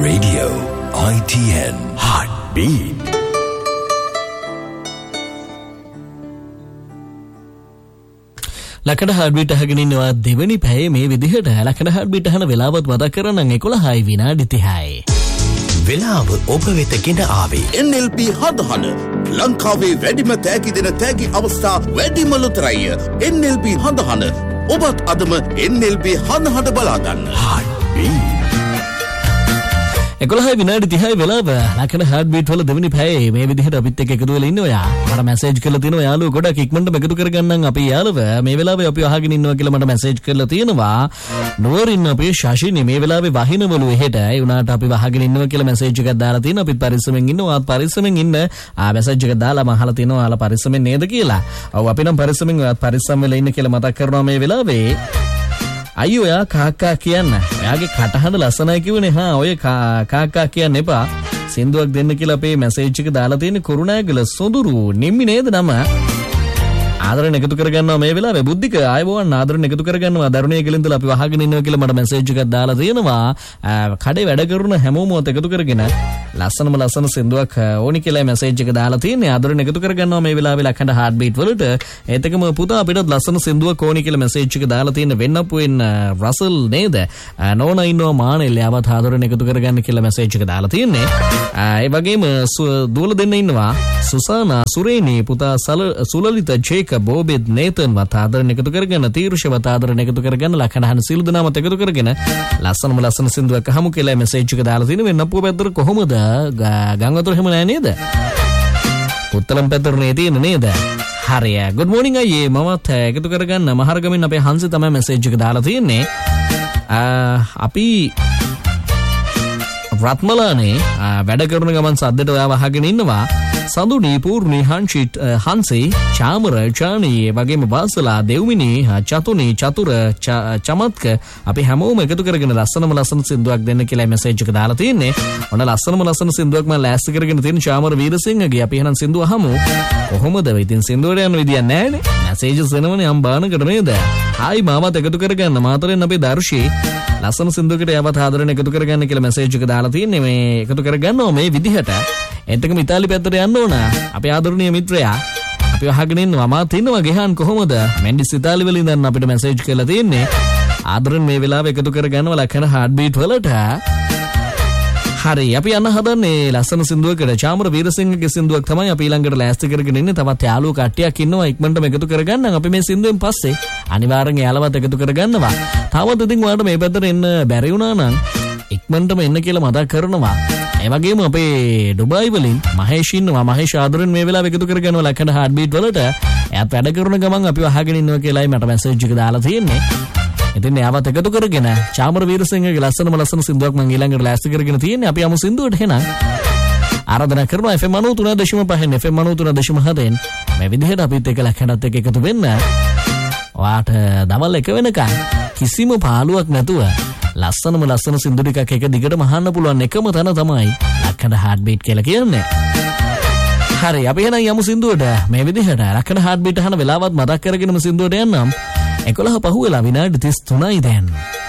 Radio ITN Heartbeat. ලකඩ හાર્ට්බීට් අහගෙන ඉන්නවා දෙවෙනි පැයේ මේ විදිහට. ලකඩ හાર્ට්බීට් අහන වෙලාවත් මතක් කරනම් 11යි විනාඩි 30යි. වෙලාව ඔබ වෙත ගෙන ආවේ NLP හදහන ලංකාවේ වැඩිම තෑගි දෙන තෑගි අවස්ථා වැඩිම ලොතරැය. NLP හදහන ඔබත් අදම NLP හදහට බලාගන්න. Heartbeat. 11යි විනාඩි 30යි වෙලාව. ලකඩ හાર્ට්බීට් වල දෙවෙනි පැයේ මේ විදිහට අපිත් එක්ක එකතු වෙලා ඉන්නේ ඔයා. මට මැසේජ් කරලා තියෙනවා යාළුවෝ ගොඩක් ඉක්මනට එකතු කරගන්නම් අපි යාළුව. මේ වෙලාවේ අපි අහගෙන ඉන්නවා කියලා මට මැසේජ් කරලා තියෙනවා. නුවරින් අපේ ශාෂිනී මේ වෙලාවේ වහිනවලු එහෙට. ඒ උනාට අපි වහගෙන ඉන්නවා කියලා මැසේජ් එකක් දාලා තියෙනවා. අපිත් පරිස්සමෙන් ඉන්නවා. ආත් පරිස්සමෙන් ඉන්න. මැසේජ් එක දාලා මම අහලා තියෙනවා ඔයාලා පරිස්සමෙන් නේද කියලා. ඔව් අපි නම් පරිස්සමෙන් ඔයාත් පරිස්සම් වෙලා ඉන්න කියලා මතක් කරනවා මේ වෙලාවේ. අයියෝ යා කාක්කා කියන්න. ඔයාගේ කටහඬ ලස්සනයි කිව්වනේ. ඔය කාක්කා කියන්න එපා. සින්දුවක් දෙන්න කියලා අපේ මැසේජ් එක දාලා තියෙන්නේ කුරුණෑගල සොඳුරු නිම්මි නේද නම? ආදරෙන් එකතු කරගන්නවා මේ වෙලාවේ. බුද්ධික ආයෝවන් ආදරෙන් එකතු කරගන්නවා. දරුණේ ගලින්දලා අපි වහගෙන ඉන්නවා කියලා මට මැසේජ් එකක් දාලා තියෙනවා. කඩේ වැඩ කරන හැමෝම එකතු කරගෙන ලස්සනම ලස්සන සින්දුවක් ඕනි කියලා මැසේජ් එක දාලා තියෙන්නේ. ආදරෙන් එකතු කරගන්නවා මේ වෙලාවේ ලකඩ හાર્ට්බීට් වලට. ඒත් එකම පුතා අපිටත් ලස්සන සින්දුවක් ඕනි කියලා මැසේජ් එක දාලා තියෙන වෙන්නපුවෙන් රසල් නේද? නෝනා ඉන්නවා මානෙල් යාවත් ආදරෙන් එකතු කරගන්න කියලා මැසේජ් එක දාලා තියෙන්නේ. ඒ වගේම දුවල දෙන්න ඉන්නවා. සුසානා සුරේනී පුතා සුලලිත ජේක බෝබෙත් නේතන් වතාදරණ එකතු කරගෙන තීරුෂ වතාදරණ එකතු කරගෙන ලකඩහන සිළු දනාමත් එකතු කරගෙන ලස්සනම ලස්සන සින්දුවක් අහමු කියලා මැසේජ් එක දාලා තිනේ. වෙන්නපුව පැත්තට කොහොමද ගංගා වතුර හැම නෑ නේද? පුත්තලම් පැත්තට නේ තියෙන්නේ නේද? හරිය. good morning අයියේ මමත් එකතු කරගන්න මහරගමින් අපේ හංසි තමයි මැසේජ් එක දාලා තියෙන්නේ. අපි රත්මලානේ වැඩ කරන ගමන් සද්දට ඔයාව අහගෙන ඉන්නවා. සඳුනී පූර්ණි හංසී චාමර චානී වගේම වාසලා දෙව්මිනී චතුනී චතුර චමත්ක අපි හැමෝම එකතු කරගෙන ලස්සනම ලස්සන සින්දුවක් දෙන්න කියලා මැසේජ් එක දාලා තියෙන්නේ. ඔන්න ලස්සනම ලස්සන සින්දුවක් මම ලෑස්ති කරගෙන තියෙන චාමර වීරසිංහගේ. අපි එහෙනම් සින්දුව අහමු. කොහොමද වෙයි? ඉතින් සින්දුවට යන විදියක් නැහැනේ. මැසේජස් එනවනේ අම්බානකට නේද? ආයි මාමත් එකතු කරගන්න. මාතරෙන් අපේ දර්ශී ලස්සන සින්දුවකට යවත් ආදරෙන් එකතු කරගන්න කියලා මැසේජ් එක දාලා තියෙන්නේ. මේ එකතු කරගන්නවා මේ විදිහට. එතකම ඉතාලි පැත්තට යන්න ඕන. අපේ ආදරණීය මිත්‍රයා අපි අහගෙන ඉන්නවා. මාත් ඉන්නවා ගෙහන් කොහොමද? මෙන්ඩිස් ඉතාලි වලින් දැන් අපිට මැසේජ් කරලා තියෙන්නේ. ආදරෙන් මේ වෙලාව එකතු කරගන්නවා ලකන හાર્ට්බීට් වලට. හරි අපි යන්න හදන්නේ ලස්සන සින්දුවකට. චාමර වීරසිංහගේ සින්දුවක් තමයි අපි ඊළඟට ලෑස්ති කරගෙන ඉන්නේ. තවත් යාළුවෝ කට්ටියක් ඉන්නවා. ඉක්මනටම එකතු කරගන්න. අපි මේ සින්දුවෙන් පස්සේ අනිවාර්යෙන් යාළුවත් එකතු කරගන්නවා. තවත් ඉතින් ඔයාලට මේ පැත්තට එන්න බැරි වුණා නම් ඉක්මනටම එන්න කියලා මතක් කරනවා. ඒ වගේම අපේ ඩුබායි වලින් මහේෂ් ඉන්නවා. මහේෂ් ආදරෙන් මේ වෙලාව එකතු කරගන්නවා ලකඩ හાર્ට්බීට් වලට. එයාත් වැඩ කරන ගමන් අපිව අහගෙන ඉන්නවා කියලායි මට මැසේජ් එක දාලා තියෙන්නේ. ඉතින් එයාවත් එකතු කරගෙන චාමර වීරසිංහගේ ලස්සනම ලස්සන සින්දුවක් මම ඊළඟට ලෑස්ති කරගෙන තියෙන්නේ. අපි යමු සින්දුවට එහෙනම්. ආරාධනා කරනවා FM 93.5 FM 93.7 මේ විදිහට අපිත් එක්ක ලකඩත් එක්ක එකතු වෙන්න. ඔයාට දවල් 1 වෙනකන් කිසිම පාළුවක් නැතුව ලස්සනම ලස්සන සින්දු ටිකක් එක දිගටම අහන්න පුළුවන් එකම තැන තමයි ලකඩ හાર્ට්බීට් කියලා කියන්නේ. හරි අපි එහෙනම් යමු සින්දුවට. මේ විදිහට ලකඩ හાર્ට්බීට් අහන වෙලාවත් මතක් කරගෙනම සින්දුවට යන්නම්. 11 පහුවෙලා විනාඩි 33යි දැන්.